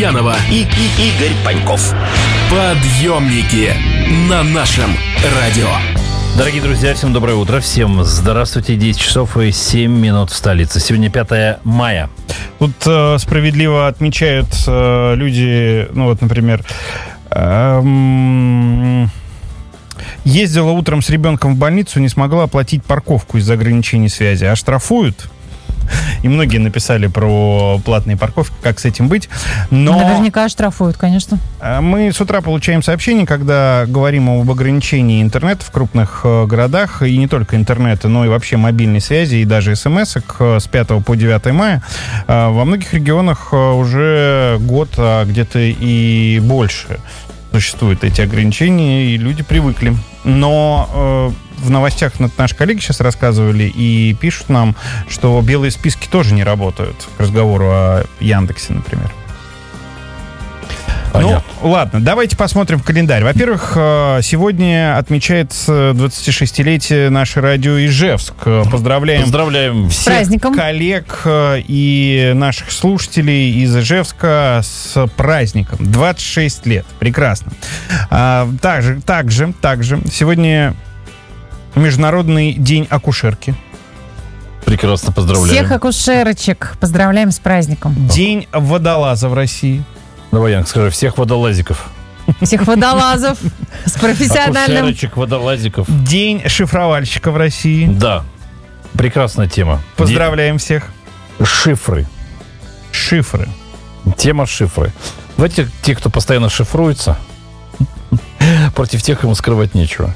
Мурзаянова и Игорь Паньков. Подъемники на нашем радио. Дорогие друзья, всем доброе утро. Всем здравствуйте. 10 часов и 7 минут в столице. Сегодня 5 мая. Тут справедливо отмечают люди, ну вот, например, ездила утром с ребенком в больницу, не смогла оплатить парковку из-за ограничений связи. А штрафуют? И многие написали про платные парковки, как с этим быть. Но наверняка штрафуют, конечно. Мы с утра получаем сообщения, когда говорим об ограничении интернета в крупных городах, и не только интернета, но и вообще мобильной связи, и даже смс-ок с 5 по 9 мая. Во многих регионах уже год, а где-то и больше существуют эти ограничения, и люди привыкли. Но в новостях наши коллеги сейчас рассказывали и пишут нам, что белые списки тоже не работают. К разговору о Яндексе, например. Понятно. Ну, ладно, давайте посмотрим в календарь. Во-первых, сегодня отмечается 26-летие наше радио Ижевск. Поздравляем всех праздником. Коллег и наших слушателей из Ижевска с праздником. 26 лет. Прекрасно. Также сегодня Международный день акушерки. Прекрасно, поздравляем. Всех акушерочек поздравляем с праздником. День водолаза в России. Давай, Янка, скажи, всех водолазиков. Всех водолазов с профессиональным... Акушерочек, водолазиков. День шифровальщика в России. Да, прекрасная тема. Поздравляем всех. Шифры. Тема шифры. Давайте те, кто постоянно шифруется, против тех, кому скрывать нечего.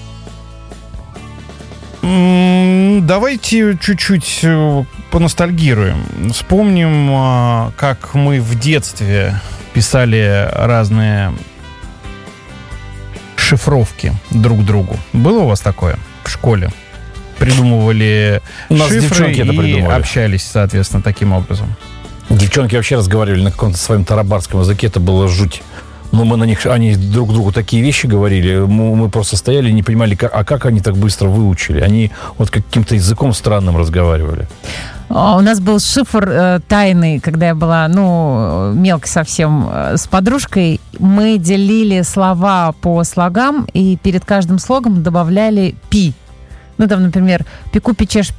Давайте чуть-чуть поностальгируем. Вспомним, как мы в детстве писали разные шифровки друг другу. Было у вас такое в школе? Придумывали шифры и общались, соответственно, таким образом. Девчонки вообще разговаривали на каком-то своем тарабарском языке. Это было жуть. Но мы на них, они друг другу такие вещи говорили, мы просто стояли и не понимали, как они так быстро выучили. Они вот каким-то языком странным разговаривали. У нас был шифр тайный, когда я была, мелкой совсем, с подружкой. Мы делили слова по слогам и перед каждым слогом добавляли «пи». Ну, там, например, «пеку, печешь,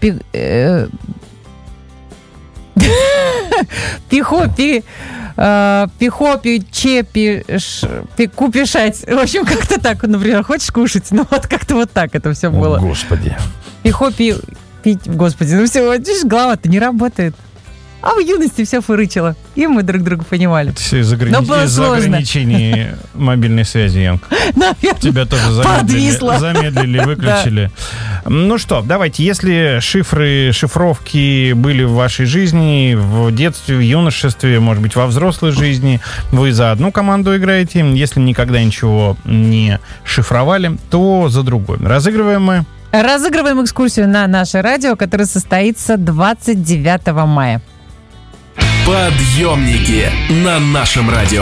пихопи, пихопи, чепи, пеку, пишать». В общем, как-то так, например, хочешь кушать? Ну, вот как-то вот так это все было. О, Господи. Пихопи, пить, Господи, ну все, видишь, голова-то не работает. А в юности все фырычило. И мы друг друга понимали. Это все из-за ограничений мобильной связи, Янка. Наверное, тебя тоже замедлили, выключили. Да. Ну что, давайте, если шифровки были в вашей жизни, в детстве, в юношестве, может быть, во взрослой жизни, вы за одну команду играете. Если никогда ничего не шифровали, то за другую. Разыгрываем экскурсию на наше радио, которая состоится 29 мая. Подъемники на нашем радио.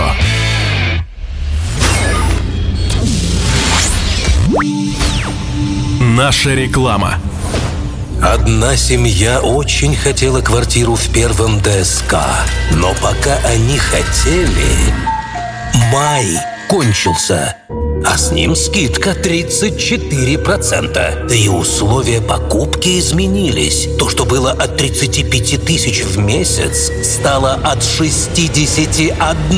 Наша реклама. Одна семья очень хотела квартиру в первом ДСК, но пока они хотели, май кончился, а с ним скидка 34%. Да и условия покупки изменились. То, что было от 35 тысяч в месяц, стало от 61.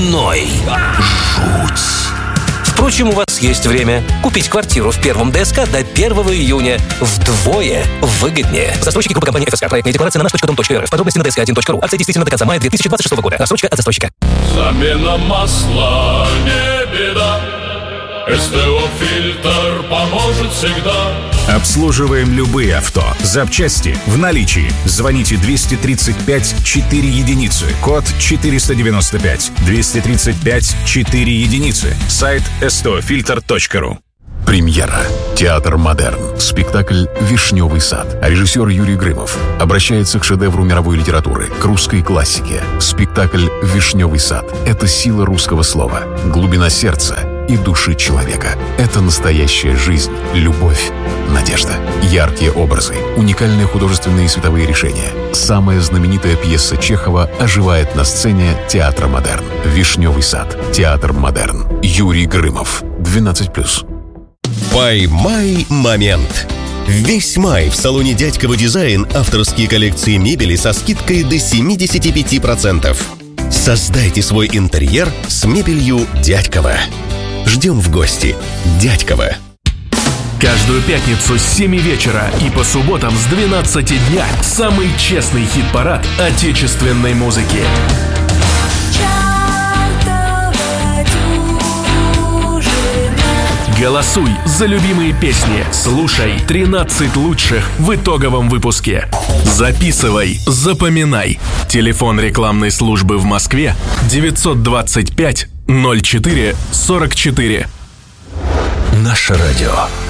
Жуть. Впрочем, у вас есть время купить квартиру в первом ДСК до 1 июня вдвое выгоднее. Застройщики группы компании ФСК. Проектная декларация на nаш.com.rf. Подробности на dsk1.ru. Акция действительно до конца мая 2026 года. Рассрочка от застройщика. Замена масла не беда. СТО «Фильтр» поможет всегда. Обслуживаем любые авто. Запчасти в наличии. Звоните 235 4 единицы. Код 495. 235 4 единицы. Сайт stofilter.ru. Премьера. Театр «Модерн». Спектакль «Вишневый сад». Режиссер Юрий Грымов обращается к шедевру мировой литературы, к русской классике. Спектакль «Вишневый сад» — это сила русского слова, глубина сердца и души человека. Это настоящая жизнь, любовь, надежда. Яркие образы, уникальные художественные и световые решения. Самая знаменитая пьеса Чехова оживает на сцене Театра Модерн. «Вишневый сад». Театр Модерн. Юрий Грымов. 12+. Поймай момент. Весь май в салоне «Дядьково Дизайн» авторские коллекции мебели со скидкой до 75%. Создайте свой интерьер с мебелью «Дядьково». Ждем в гости. «Дядьково». Каждую пятницу с 7 вечера и по субботам с 12 дня самый честный хит-парад отечественной музыки. Голосуй за любимые песни. Слушай 13 лучших в итоговом выпуске. Записывай, запоминай. Телефон рекламной службы в Москве 925 04 44. Наше радио.